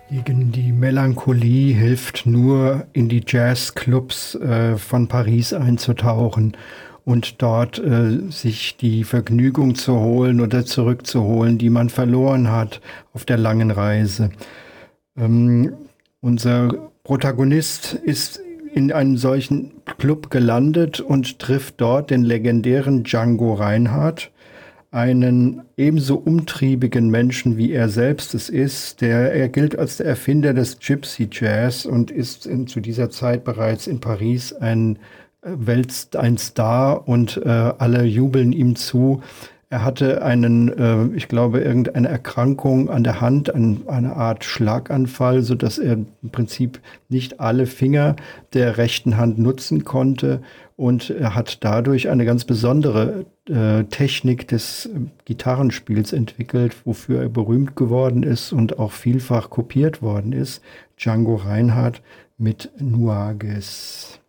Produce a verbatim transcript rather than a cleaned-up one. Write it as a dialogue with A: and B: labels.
A: Gegen die Melancholie hilft nur, in die Jazzclubs äh, von Paris einzutauchen und dort äh, sich die Vergnügung zu holen oder zurückzuholen, die man verloren hat auf der langen Reise. Ähm, unser Protagonist ist in einem solchen Club gelandet und trifft dort den legendären Django Reinhardt, einen ebenso umtriebigen Menschen wie er selbst es ist. Der, er gilt als der Erfinder des Gypsy Jazz und ist in, zu dieser Zeit bereits in Paris ein, äh, Welt, ein Star und äh, alle jubeln ihm zu. Er hatte einen, äh, ich glaube, irgendeine Erkrankung an der Hand, ein, eine Art Schlaganfall, sodass er im Prinzip nicht alle Finger der rechten Hand nutzen konnte. Und er hat dadurch eine ganz besondere äh, Technik des äh, Gitarrenspiels entwickelt, wofür er berühmt geworden ist und auch vielfach kopiert worden ist. Django Reinhardt mit Nuages.